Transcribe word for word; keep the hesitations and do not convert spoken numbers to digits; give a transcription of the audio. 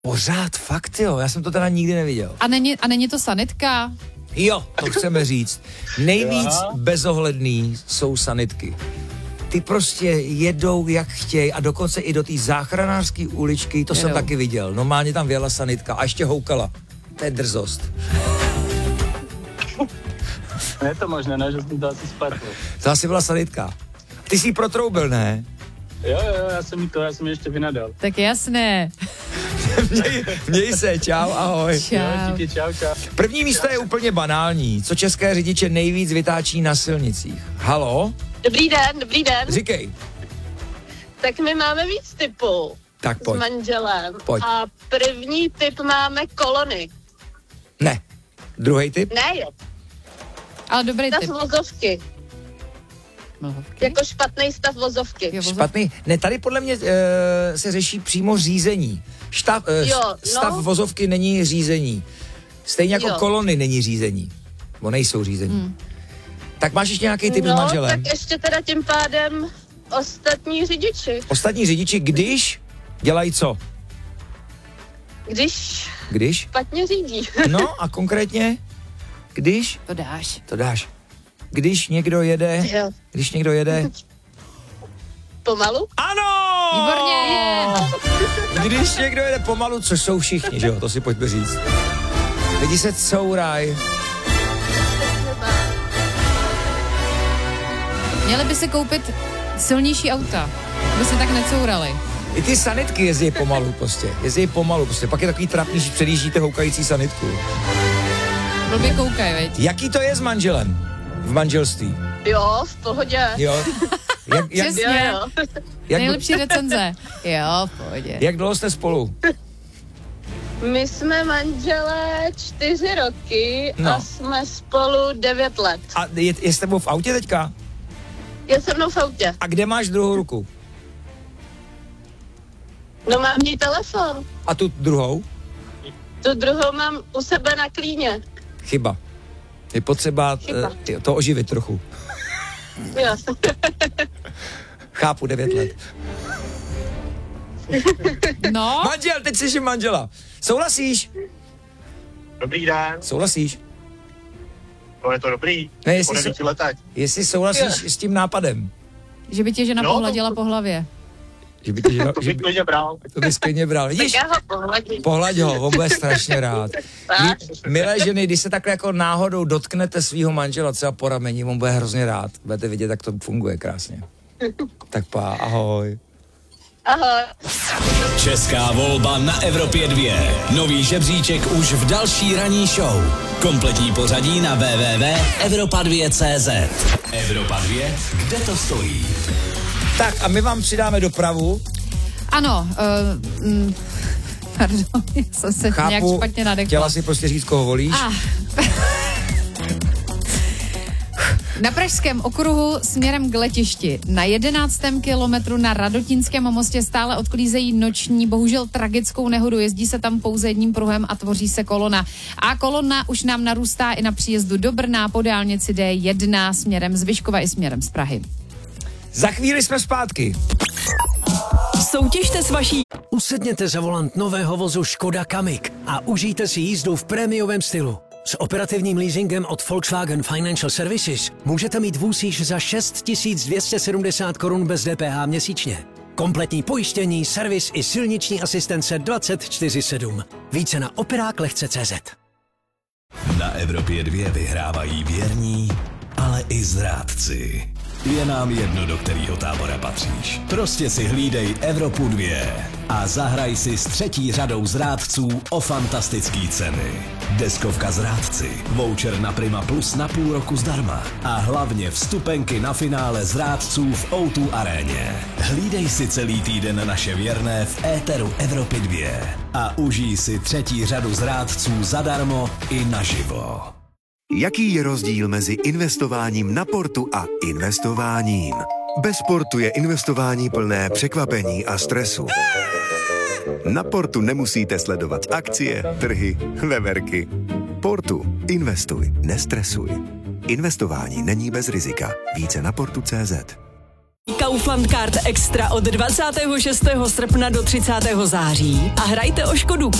Pořád, fakt jo, já jsem to teda nikdy neviděl. A není, a není to sanitka? Jo, to chceme říct. Nejvíc bezohledný jsou sanitky. Ty prostě jedou jak chtějí a dokonce i do té záchranářské uličky, to jedou. Jsem taky viděl. Normálně tam vjela sanitka a ještě houkala. To je drzost. Je to možné, ne, že jsem to asi spletl. To asi byla sanitka. Ty jsi ji protroubil, ne? Jo, jo, já jsem jí to, já jsem ji ještě vynadal. Tak jasné. měj, měj se, čau, ahoj. Čau. Jo, díky, čau, čau. První místo je úplně banální. Co české řidiče nejvíc vytáčí na silnicích? Halo? Dobrý den, dobrý den. Říkej. Tak my máme víc typů Tak s pojď. manželem. Pojď. A první typ máme kolony. Ne. Druhý typ? Ne, jo. Ale dobrý Stav typ. vozovky. Mlhovky? Jako špatný stav vozovky. Jo, vozov- Špatný. Ne, tady podle mě e, se řeší přímo řízení. Štav, e, Jo, no. Stav vozovky není řízení. Stejně jako Jo. kolony není řízení. Bo nejsou řízení. Hmm. Tak máš ještě nějaký typ no, s manželem? tak ještě teda tím pádem ostatní řidiči. Ostatní řidiči, když dělají co? Když Když? špatně řídí. No a konkrétně, když? To dáš. To dáš. Když někdo jede, Jo. když někdo jede... Pomalu? Ano! Výborně! Když někdo jede pomalu, což jsou všichni, že jo, to si pojďme říct. Lidi se couraj. Měli by si koupit silnější auta, aby se tak necourali. I ty sanitky jezdí pomalu prostě, jezdí pomalu prostě, pak je takový trapný, že předjíždíte houkající sanitku. Blbě koukaj, veď. Jaký to je s manželem v manželství? Jo, v pohodě. Jo? Jak, jak, Přesně. Jo, jo. jak, Nejlepší recenze. Jo, v pohodě. jak dlouho jste spolu? My jsme manželé čtyři roky No. a jsme spolu devět let. A je, je s tebou v autě teďka? Je se mnou v autě. A kde máš druhou ruku? No mám ní telefon. A tu druhou? Tu druhou mám u sebe na klíně. Chyba. Je potřeba Chyba. eh, to oživit trochu. Jo. Chápu, devět let. No, Manžel, teď jsi manžela. Souhlasíš? Dobrý den, Souhlasíš? to je to dobrý. Ne, Po jestli, devíti sou, letech. jestli souhlasíš s tím nápadem. že by tě žena No, pohladila to- po hlavě. Že by tě, že, To že bych by, klidně bral. to bys klidně bral. Tak Vidíš? já ho pohladím. Pohlaď ho, on bude strašně rád. Tak. Kdy, milé ženy, když se takhle jako náhodou dotknete svého manžela třeba po rameni, on bude hrozně rád. Budete vidět, jak to funguje krásně. Tak pá, ahoj. Ahoj. Česká volba na Evropě dva. Nový žebříček už v další ranní show. Kompletní pořadí na w w w tečka evropa dva tečka c z. Evropa dva, kde to stojí? Tak a my vám přidáme dopravu. Ano, uh, mm, pardon, já jsem se nějak Chápu, špatně nadechla. chtěla si prostě říct, koho volíš. Ah. Na Pražském okruhu směrem k letišti na jedenáctém kilometru na Radotínském mostě stále odklízejí noční, bohužel tragickou nehodu. Jezdí se tam pouze jedním pruhem a tvoří se kolona. A kolona už nám narůstá i na příjezdu do Brna po dálnici D jedna směrem z Vyškova i směrem z Prahy. Za chvíli jsme zpátky. Soutěžte s vaší... Usedněte za volant nového vozu Škoda Kamiq a užijte si jízdu v prémiovém stylu. S operativním leasingem od Volkswagen Financial Services můžete mít vůz již za šest tisíc dvě stě sedmdesát korun bez D P H měsíčně. Kompletní pojištění, servis i silniční asistence dvacet čtyři sedm. Více na operák lehce tečka cé zet. Na Evropě dva vyhrávají věrní, ale i zrádci. Je nám jedno, do kterého tábora patříš. Prostě si hlídej Evropu dva a zahraj si s třetí řadou zrádců o fantastický ceny. Deskovka zrádci, voucher na Prima Plus na půl roku zdarma a hlavně vstupenky na finále zrádců v ó dva aréně. Hlídej si celý týden naše věrné v éteru Evropy dva a užij si třetí řadu zrádců zadarmo i naživo. Jaký je rozdíl mezi investováním na portu a investováním? Bez portu je investování plné překvapení a stresu. Na portu nemusíte sledovat akcie, trhy, veverky. Portu. Investuj, nestresuj. Investování není bez rizika. Více na portu tečka cé zet. Kaufland Card Extra od dvacátého šestého srpna do třicátého září a hrajte o Škodu